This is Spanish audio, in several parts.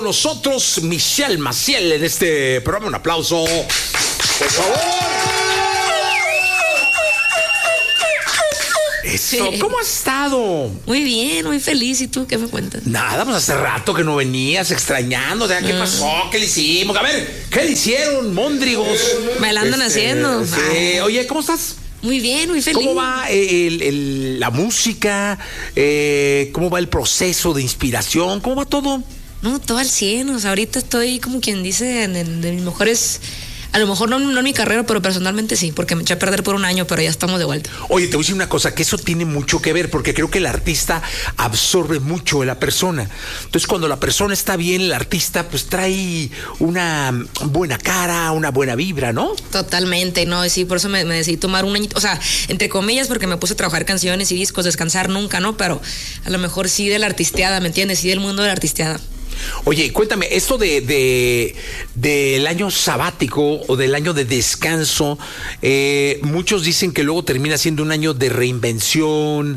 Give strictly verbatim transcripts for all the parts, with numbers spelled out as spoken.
Nosotros, Michelle Maciel, en este programa. Un aplauso, por favor. Eso, ¿cómo has estado? Muy bien, muy feliz. ¿Y tú qué me cuentas? Nada, pues hace rato que no venías, extrañando. O sea, ¿qué pasó? ¿Qué le hicimos? A ver, ¿qué le hicieron, móndrigos? Me la andan este, haciendo. Sí. Oye, ¿cómo estás? Muy bien, muy feliz. ¿Cómo va el, el, la música? Eh, ¿Cómo va el proceso de inspiración? ¿Cómo va todo? No, todo al cien. O sea, ahorita estoy como quien dice en, en, en mis mejores... A lo mejor no, no en mi carrera, pero personalmente sí, porque me eché a perder por un año, pero ya estamos de vuelta. Oye, te voy a decir una cosa, que eso tiene mucho que ver, porque creo que el artista absorbe mucho de la persona. Entonces, cuando la persona está bien, el artista pues trae una buena cara, una buena vibra, ¿no? Totalmente, no, sí, por eso me, me decidí tomar un añito, o sea, entre comillas, porque me puse a trabajar canciones y discos, descansar nunca, ¿no? Pero a lo mejor sí de la artisteada, ¿me entiendes? Sí del mundo de la artisteada. Oye, cuéntame, esto de, de del año sabático o del año de descanso, eh, muchos dicen que luego termina siendo un año de reinvención,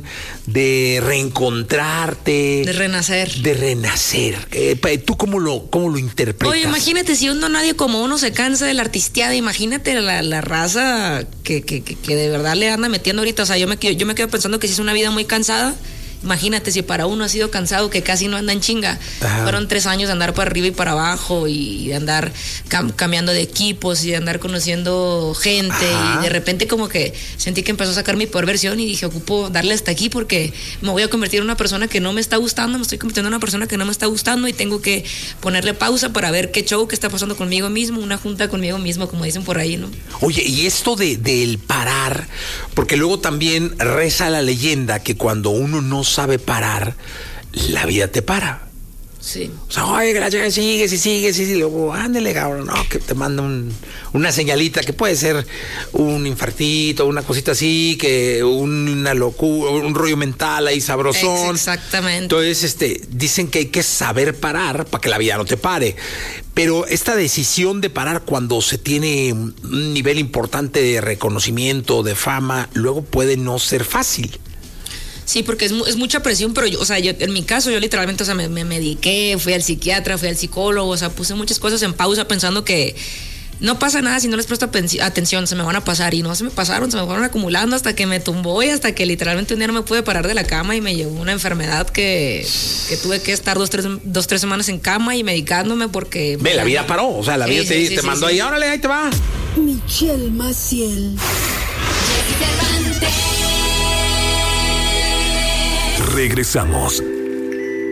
de reencontrarte, de renacer, de renacer. Eh, ¿Tú cómo lo cómo lo interpretas? Oye, imagínate si uno nadie como uno se cansa de la artisteada, imagínate la, la raza que, que, que, que de verdad le anda metiendo ahorita. O sea, yo me yo me quedo pensando que si es una vida muy cansada. Imagínate si para uno ha sido cansado, que casi no anda en chinga. Ajá. Fueron tres años de andar para arriba y para abajo y de andar cam- cambiando de equipos y de andar conociendo gente. Ajá. Y de repente como que sentí que empezó a sacar mi peor versión y dije, ocupo darle hasta aquí porque me voy a convertir en una persona que no me está gustando, me estoy convirtiendo en una persona que no me está gustando y tengo que ponerle pausa para ver qué show que está pasando conmigo mismo, una junta conmigo mismo, como dicen por ahí, ¿no? Oye, y esto de del parar, porque luego también reza la leyenda que cuando uno no sabe parar, la vida te para. Sí. O sea, oye, que la chica sigue, si sigue, si sigue, luego, ándale, cabrón, no, que te manda un, una señalita que puede ser un infartito, una cosita así, que una locura, un rollo mental ahí sabrosón. Exactamente. Entonces, este, dicen que hay que saber parar para que la vida no te pare. Pero esta decisión de parar cuando se tiene un nivel importante de reconocimiento, de fama, luego puede no ser fácil. Sí, porque es, es mucha presión, pero yo, o sea, yo, en mi caso, yo literalmente, o sea, me, me mediqué, fui al psiquiatra, fui al psicólogo, o sea, puse muchas cosas en pausa pensando que no pasa nada si no les presto atención, se me van a pasar, y no se me pasaron, se me fueron acumulando hasta que me tumbó y hasta que literalmente un día no me pude parar de la cama y me llegó una enfermedad que, que tuve que estar dos, tres, dos, tres semanas en cama y medicándome porque... Ve, la vida paró, o sea, la sí, vida sí, te, sí, te sí, mandó sí. ahí, órale, ahí te va. Michelle Maciel. Regresamos